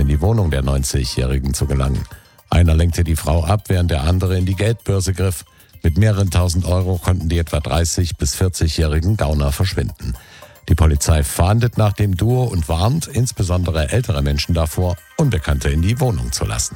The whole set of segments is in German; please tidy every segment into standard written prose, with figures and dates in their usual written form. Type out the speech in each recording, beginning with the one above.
in die Wohnung der 90-Jährigen zu gelangen. Einer lenkte die Frau ab, während der andere in die Geldbörse griff. Mit mehreren tausend Euro konnten die etwa 30- bis 40-jährigen Gauner verschwinden. Die Polizei fahndet nach dem Duo und warnt insbesondere ältere Menschen davor, Unbekannte in die Wohnung zu lassen.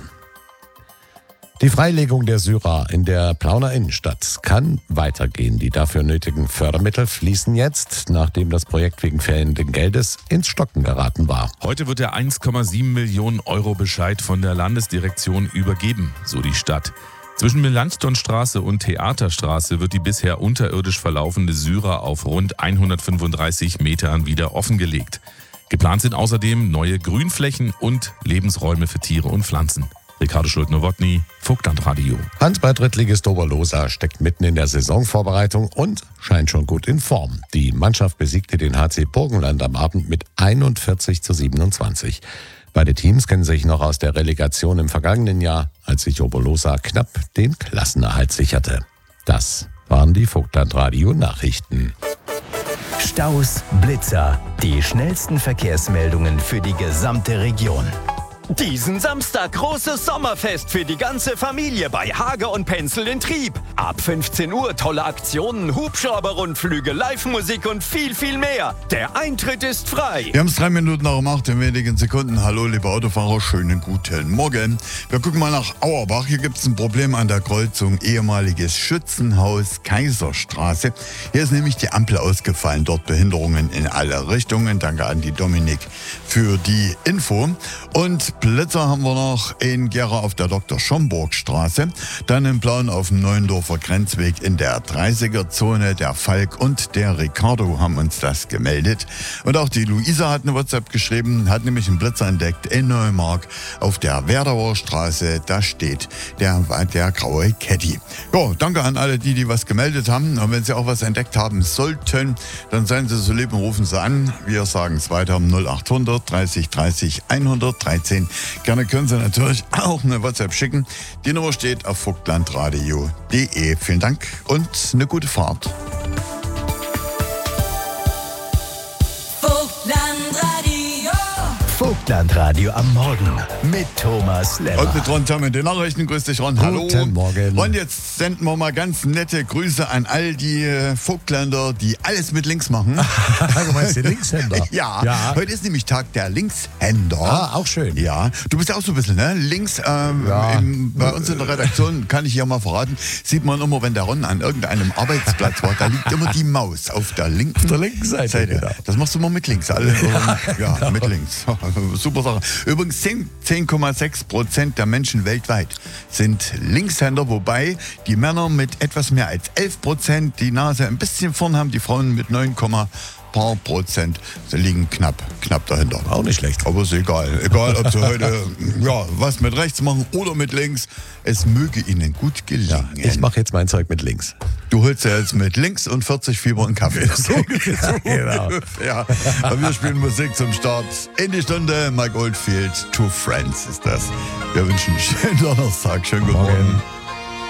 Die Freilegung der Syrer in der Plauner Innenstadt kann weitergehen. Die dafür nötigen Fördermittel fließen jetzt, nachdem das Projekt wegen fehlenden Geldes ins Stocken geraten war. Heute wird der 1,7 Millionen Euro Bescheid von der Landesdirektion übergeben, so die Stadt. Zwischen Melanchthonstraße und Theaterstraße wird die bisher unterirdisch verlaufende Syrer auf rund 135 Metern wieder offengelegt. Geplant sind außerdem neue Grünflächen und Lebensräume für Tiere und Pflanzen. Ricardo Schulte-Nowotny, Vogtlandradio. Handball-Drittligist Oberlosa steckt mitten in der Saisonvorbereitung und scheint schon gut in Form. Die Mannschaft besiegte den HC Burgenland am Abend mit 41:27. Beide Teams kennen sich noch aus der Relegation im vergangenen Jahr, als sich Oberlosa knapp den Klassenerhalt sicherte. Das waren die Vogtlandradio-Nachrichten. Staus, Blitzer, die schnellsten Verkehrsmeldungen für die gesamte Region. Diesen Samstag großes Sommerfest für die ganze Familie bei Hage und Penzel in Trieb. Ab 15 Uhr tolle Aktionen, Hubschrauber-Rundflüge, Live-Musik und viel, viel mehr. Der Eintritt ist frei. Wir haben es 3 Minuten nach um 8 in wenigen Sekunden. Hallo, liebe Autofahrer, schönen guten Morgen. Wir gucken mal nach Auerbach. Hier gibt es ein Problem an der Kreuzung ehemaliges Schützenhaus Kaiserstraße. Hier ist nämlich die Ampel ausgefallen. Dort Behinderungen in alle Richtungen. Danke an die Dominik für die Info. Und Blitzer haben wir noch in Gera auf der Dr. Schomburg-Straße, dann in Plauen auf dem Neuendorfer Grenzweg in der 30er-Zone. Der Falk und der Ricardo haben uns das gemeldet. Und auch die Luisa hat eine WhatsApp geschrieben, hat nämlich einen Blitzer entdeckt in Neumark auf der Werdauer Straße. Da steht der graue Caddy. Jo, danke an alle, die was gemeldet haben. Und wenn Sie auch was entdeckt haben sollten, dann seien Sie so lieb und rufen Sie an. Wir sagen es weiter um 0800 30 30 113. Gerne können Sie natürlich auch eine WhatsApp schicken. Die Nummer steht auf vogtlandradio.de. Vielen Dank und eine gute Fahrt. Vogtlandradio am Morgen mit Thomas Lemmer. Und mit Ron zusammen in den Nachrichten. Grüß dich, Ron. Hallo. Guten Morgen. Und jetzt senden wir mal ganz nette Grüße an all die Vogtländer, die alles mit links machen. Du meinst die Linkshänder? Ja. Heute ist nämlich Tag der Linkshänder. Ah, auch schön. Ja, du bist ja auch so ein bisschen, ne? Links, bei uns in der Redaktion, kann ich hier mal verraten, sieht man immer, wenn der Ron an irgendeinem Arbeitsplatz war, da liegt immer die Maus auf der linken Seite. Genau. Das machst du mal mit links. Alle, ja, mit links. Super Sache. Übrigens 10,6% der Menschen weltweit sind Linkshänder, wobei die Männer mit etwas mehr als 11% die Nase ein bisschen vorn haben, die Frauen mit 9,% liegen knapp dahinter. Auch nicht schlecht. Aber ist egal. Egal, ob sie heute was mit rechts machen oder mit links. Es möge ihnen gut gelingen. Ja, ich mache jetzt mein Zeug mit links. Du holst ja jetzt mit links und 40 Fieber einen Kaffee. So Genau. Ja. Und wir spielen Musik zum Start in die Stunde. Mike Oldfield, Two Friends ist das. Wir wünschen einen schönen Donnerstag. Schönen guten Morgen.